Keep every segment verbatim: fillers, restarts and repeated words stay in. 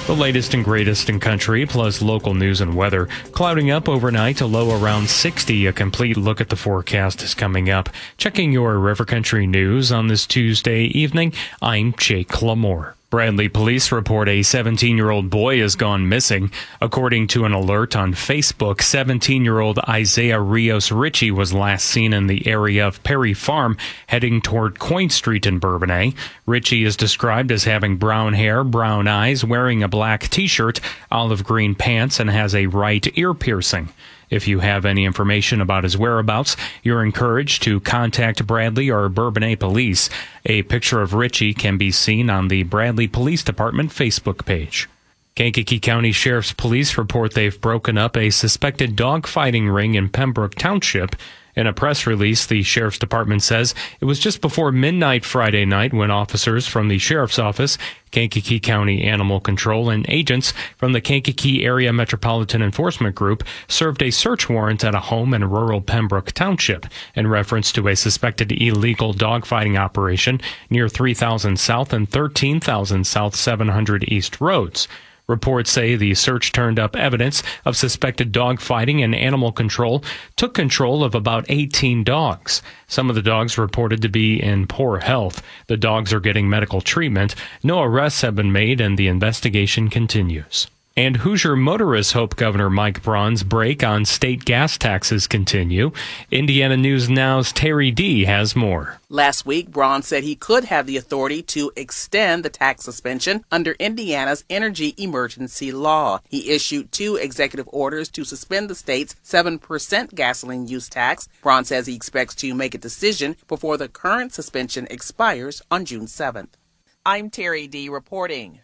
The latest and greatest in country, plus local news and weather. Clouding up overnight, a low around sixty. A complete look at the forecast is coming up. Checking your River Country news on this Tuesday evening, I'm Jake Lamore. Bradley police report a seventeen-year-old boy has gone missing. According to an alert on Facebook, seventeen-year-old Isaiah Rios Ritchie was last seen in the area of Perry Farm, heading toward Coin Street in Bourbonnais. Ritchie is described as having brown hair, brown eyes, wearing a black T-shirt, olive green pants, and has a right ear piercing. If you have any information about his whereabouts, you're encouraged to contact Bradley or Bourbonnais Police. A picture of Ritchie can be seen on the Bradley Police Department Facebook page. Kankakee County Sheriff's Police report they've broken up a suspected dogfighting ring in Pembroke Township. In a press release, the Sheriff's Department says it was just before midnight Friday night when officers from the Sheriff's Office, Kankakee County Animal Control, and agents from the Kankakee Area Metropolitan Enforcement Group served a search warrant at a home in rural Pembroke Township in reference to a suspected illegal dogfighting operation near three thousand South and thirteen thousand South seven hundred East roads. Reports say the search turned up evidence of suspected dogfighting, and animal control took control of about eighteen dogs. Some of the dogs reported to be in poor health. The dogs are getting medical treatment. No arrests have been made, and the investigation continues. And Hoosier motorists hope Governor Mike Braun's break on state gas taxes continue. Indiana News Now's Terry D. has more. Last week, Braun said he could have the authority to extend the tax suspension under Indiana's energy emergency law. He issued two executive orders to suspend the state's seven percent gasoline use tax. Braun says he expects to make a decision before the current suspension expires on June seventh. I'm Terry D. reporting.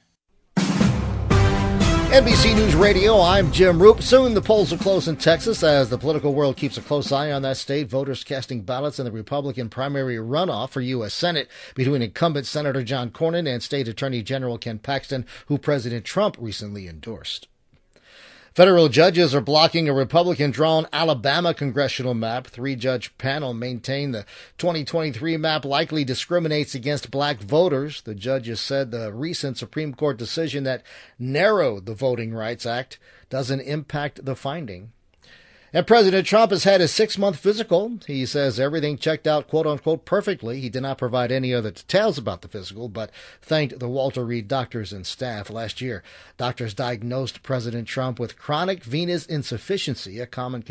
N B C News Radio, I'm Jim Roop. Soon the polls will close in Texas as the political world keeps a close eye on that state. Voters casting ballots in the Republican primary runoff for U S Senate between incumbent Senator John Cornyn and State Attorney General Ken Paxton, who President Trump recently endorsed. Federal judges are blocking a Republican-drawn Alabama congressional map. Three-judge panel maintained the twenty twenty-three map likely discriminates against black voters. The judges said the recent Supreme Court decision that narrowed the Voting Rights Act doesn't impact the finding. And President Trump has had his six-month physical. He says everything checked out, quote-unquote, perfectly. He did not provide any other details about the physical, but thanked the Walter Reed doctors and staff. Last year, doctors diagnosed President Trump with chronic venous insufficiency, a common